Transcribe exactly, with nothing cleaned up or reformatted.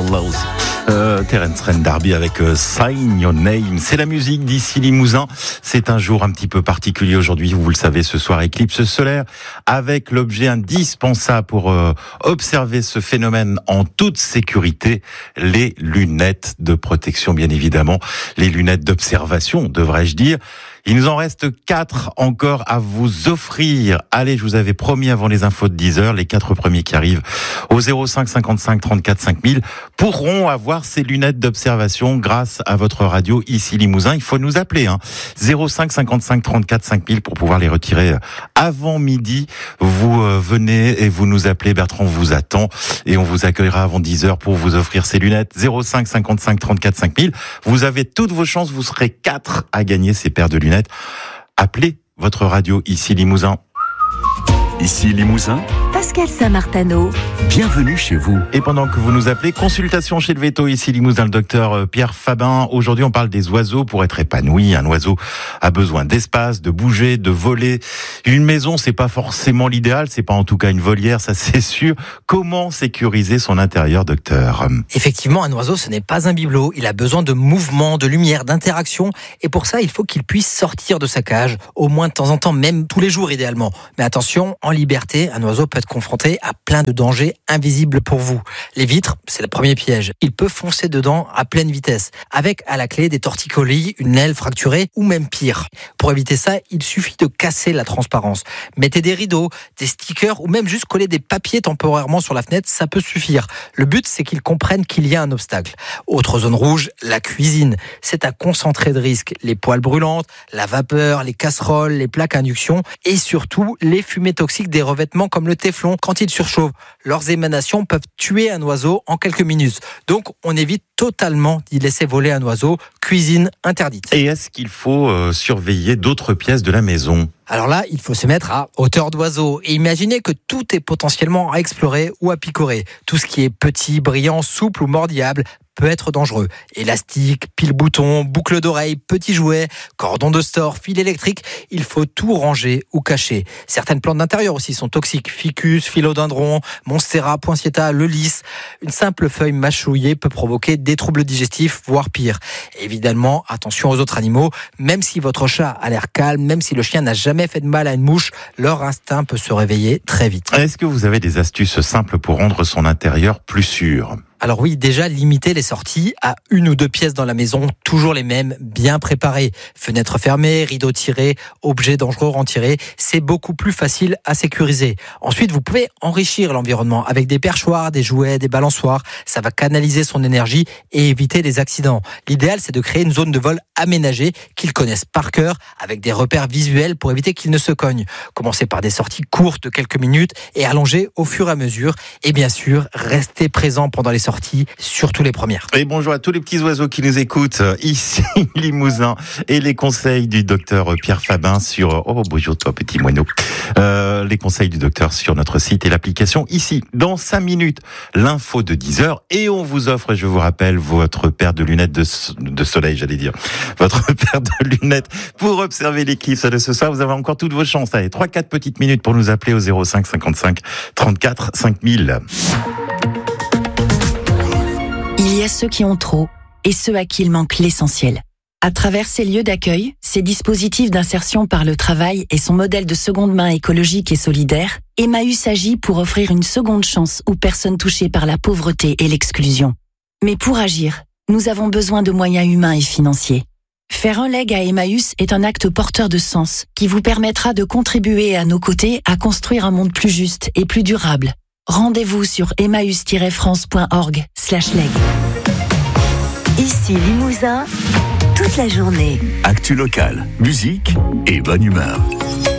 Lose. Euh, Terence Trent D'Arby avec euh, Sign Your Name. C'est la musique d'ici Limousin. C'est un jour un petit peu particulier aujourd'hui. Vous le savez, ce soir, éclipse solaire avec l'objet indispensable pour euh, observer ce phénomène en toute sécurité, les lunettes de protection, bien évidemment. Les lunettes d'observation, devrais-je dire. Il nous en reste quatre encore à vous offrir. Allez, je vous avais promis avant les infos de dix heures, les quatre premiers qui arrivent au zéro cinq cinquante-cinq trente-quatre cinq mille pourront avoir ces lunettes d'observation grâce à votre radio ici Limousin. Il faut nous appeler, hein. zéro cinq cinquante-cinq trente-quatre cinq mille pour pouvoir les retirer avant midi. Vous euh, venez et vous nous appelez. Bertrand vous attend et on vous accueillera avant dix heures pour vous offrir ces lunettes. zéro cinq cinquante-cinq trente-quatre cinq mille. Vous avez toutes vos chances. Vous serez quatre à gagner ces paires de lunettes. Appelez votre radio ici Limousin. Ici Limousin, Pascal Saint-Martano. Bienvenue chez vous. Et pendant que vous nous appelez, consultation chez le Veto ici Limousin, le docteur Pierre Fabin. Aujourd'hui, on parle des oiseaux pour être épanoui. Un oiseau a besoin d'espace, de bouger, de voler. Une maison, c'est pas forcément l'idéal, c'est pas en tout cas une volière, ça c'est sûr. Comment sécuriser son intérieur, docteur? Effectivement, un oiseau, ce n'est pas un bibelot. Il a besoin de mouvement, de lumière, d'interaction. Et pour ça, il faut qu'il puisse sortir de sa cage, au moins de temps en temps, même tous les jours idéalement. Mais attention, en liberté, un oiseau peut être confronté à plein de dangers invisibles pour vous. Les vitres, c'est le premier piège. Il peut foncer dedans à pleine vitesse, avec à la clé des torticolis, une aile fracturée ou même pire. Pour éviter ça, il suffit de casser la transparence. Mettez des rideaux, des stickers ou même juste coller des papiers temporairement sur la fenêtre, ça peut suffire. Le but, c'est qu'il comprenne qu'il y a un obstacle. Autre zone rouge, la cuisine. C'est un concentré de risques. Les poêles brûlantes, la vapeur, les casseroles, les plaques à induction et surtout les fumées toxiques des revêtements comme le téflon quand ils surchauffent. Leurs émanations peuvent tuer un oiseau en quelques minutes. Donc, on évite totalement d'y laisser voler un oiseau. Cuisine interdite. Et est-ce qu'il faut euh, surveiller d'autres pièces de la maison ? Alors là, il faut se mettre à hauteur d'oiseau et imaginer que tout est potentiellement à explorer ou à picorer. Tout ce qui est petit, brillant, souple ou mordillable peut être dangereux. Élastique, pile-bouton, boucle d'oreille, petits jouets, cordon de store, fil électrique, il faut tout ranger ou cacher. Certaines plantes d'intérieur aussi sont toxiques. Ficus, philodendron, monstera, poinsettia, le lys. Une simple feuille mâchouillée peut provoquer des troubles digestifs, voire pire. Évidemment, attention aux autres animaux. Même si votre chat a l'air calme, même si le chien n'a jamais fait de mal à une mouche, leur instinct peut se réveiller très vite. Est-ce que vous avez des astuces simples pour rendre son intérieur plus sûr ? Alors oui, déjà limiter les sorties à une ou deux pièces dans la maison, toujours les mêmes, bien préparées. Fenêtres fermées, rideaux tirés, objets dangereux retirés, c'est beaucoup plus facile à sécuriser. Ensuite, vous pouvez enrichir l'environnement avec des perchoirs, des jouets, des balançoires. Ça va canaliser son énergie et éviter les accidents. L'idéal, c'est de créer une zone de vol aménagée qu'ils connaissent par cœur, avec des repères visuels pour éviter qu'ils ne se cognent. Commencez par des sorties courtes de quelques minutes et allongez au fur et à mesure. Et bien sûr, restez présent pendant les sorties, surtout les premières. Et bonjour à tous les petits oiseaux qui nous écoutent ici Limousin et les conseils du docteur Pierre Fabin sur oh bonjour toi petit moineau. Euh, les conseils du docteur sur notre site et l'application ici. Dans cinq minutes, l'info de dix heures et on vous offre, je vous rappelle, votre paire de lunettes de, de soleil, j'allais dire. Votre paire de lunettes pour observer l'éclipse de ce soir. Vous avez encore toutes vos chances. Allez, trois quatre petites minutes pour nous appeler au zéro cinq cinquante-cinq trente-quatre cinq mille. Il y a ceux qui ont trop et ceux à qui il manque l'essentiel. À travers ces lieux d'accueil, ces dispositifs d'insertion par le travail et son modèle de seconde main écologique et solidaire, Emmaüs agit pour offrir une seconde chance aux personnes touchées par la pauvreté et l'exclusion. Mais pour agir, nous avons besoin de moyens humains et financiers. Faire un leg à Emmaüs est un acte porteur de sens qui vous permettra de contribuer à nos côtés à construire un monde plus juste et plus durable. Rendez-vous sur emmaüs tiret france point org slash leg. Ici Limousin, toute la journée. Actu local, musique et bonne humeur.